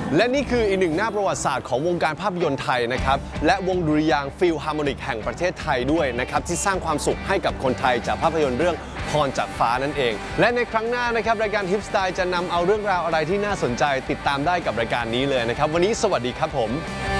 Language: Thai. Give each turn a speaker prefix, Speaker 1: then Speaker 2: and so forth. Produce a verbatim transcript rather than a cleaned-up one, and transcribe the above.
Speaker 1: และนี่คืออีกหนึ่งหน้าประวัติศาสตร์ของวงการภาพยนตร์ไทยนะครับและวงดุริยางค์ฟิลฮาร์โมนิกแห่งประเทศไทยด้วยนะครับที่สร้างความสุขให้กับคนไทยจากภาพยนตร์เรื่องพรจากฟ้านั่นเองและในครั้งหน้านะครับรายการฮิปสไตล์จะนำเอาเรื่องราวอะไรที่น่าสนใจติดตามได้กับรายการนี้เลยนะครับวันนี้สวัสดีครับผม